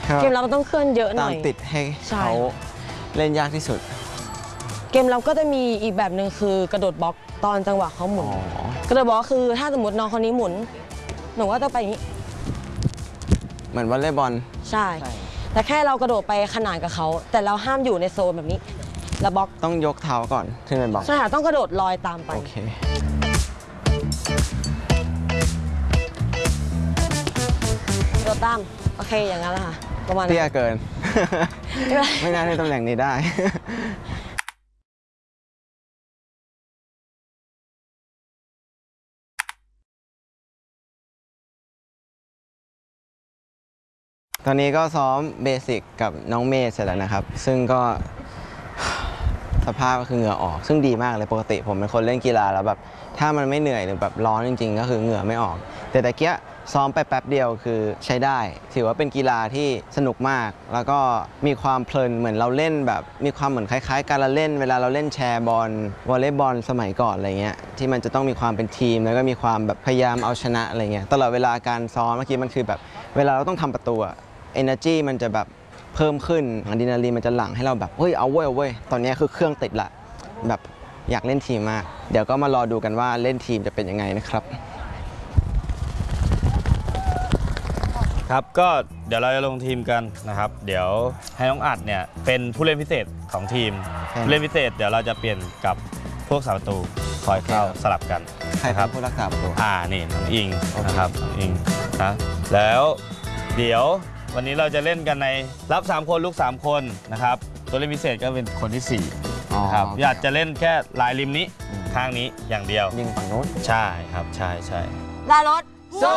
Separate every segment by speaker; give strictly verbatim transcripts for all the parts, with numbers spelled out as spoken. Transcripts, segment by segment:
Speaker 1: เกมเราต้องเคลื่อนเยอะหน่อย
Speaker 2: ตามติดให้เขาเล่นยากที่สุด
Speaker 1: เกมเราก็จะมีอีกแบบหนึ่งคือกระโดดบล็อกตอนจังหวะเขาหมุนกระโดดบล็อกคือถ้าสมมติน้องคนนี้หมุนหนูก็ต้องไปอย่างนี้
Speaker 2: เหมือนวอลเลย์บอล
Speaker 1: ใช่แต่แค่เรากระโดดไปขนานกับเขาแต่เราห้ามอยู่ในโซนแบบนี้แล้วบล็อก
Speaker 2: ต้องยกเท้าก่อนถึงเป็นบล็อก
Speaker 1: ใช่ค่ะต้องกระโดดลอยตามไป
Speaker 2: โอเค
Speaker 1: กระโดดตามโอเคอย่างนั้นแหละค่ะประมาณ
Speaker 2: เตี้ยเกินไม่น่าได้ตำแหน่งนี้ได้ตอนนี้ก็ซ้อมเบสิกกับน้องเมย์เสร็จแล้วนะครับซึ่งก็สภาพก็คือเหงื่อออกซึ่งดีมากเลยปกติผมเป็นคนเล่นกีฬาแล้วแบบถ้ามันไม่เหนื่อยหรือแบบร้อนจริงๆก็คือเหงื่อไม่ออกแต่ตะเกียซ้อมไปแป๊บเดียวคือใช้ได้ถือว่าเป็นกีฬาที่สนุกมากแล้วก็มีความเพลินเหมือนเราเล่นแบบมีความเหมือนคล้ายๆการละเล่นเวลาเราเล่นแชร์บอลวอลเลย์บอลสมัยก่อนอะไรเงี้ยที่มันจะต้องมีความเป็นทีมแล้วก็มีความแบบพยายามเอาชนะอะไรเงี้ยตลอดเวลาการซ้อมเมื่อกี้มันคือแบบเวลาเราต้องทำประตูenergy มันจะแบบเพิ่มขึ้นอะดรีนาลีนมันจะหลั่งให้เราแบบเฮ้ยเอาเว้ยเอาเว้ยตอนนี้คือเครื่องติดละแบบอยากเล่นทีมมากเดี๋ยวก็มารอดูกันว่าเล่นทีมจะเป็นยังไงนะครับ
Speaker 3: ครับก็เดี๋ยวเราจะลงทีมกันนะครับเดี๋ยวให้น้องอัดเนี่ยเป็นผู้เล่นพิเศษของทีมผู้เล่นพิเศษเดี๋ยวเราจะเปลี่ยนกับพวกสาประตูคอยเข้าสลับกัน
Speaker 2: ใครครับผู้รักษาประตู
Speaker 3: อ่านี่น้องอิงนะครับน้องอิงนะแล้วเดี๋ยววันนี้เราจะเล่นกันในรับสามคนลูกสามคนนะครับตัวเล่นพิเศษก็เป็นคนที่สี่ครับอยากจะเล่นแค่ลายริมนี้ข้างนี้อย่างเดียว
Speaker 2: ยิงฝั่งโน้น
Speaker 3: ใช่ครับใช่ใช่
Speaker 1: ลารถ
Speaker 3: สู้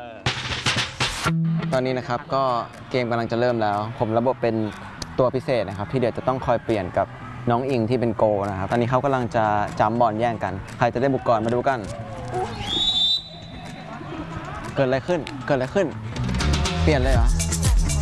Speaker 2: ตอนนี้นะครับก็เกมกำลังจะเริ่มแล้วผมระบบเป็นตัวพิเศษนะครับที่เดี๋ยวจะต้องคอยเปลี่ยนกับน้องอิงที่เป็นโกนะครับตอนนี้เขากำลังจะจัมบอลแย่งกันใครจะได้บุกก่อนมาดูกันเกิดอะไรขึ้นเกิดอะไรขึ้นเปลี่ยนเลยเหรอ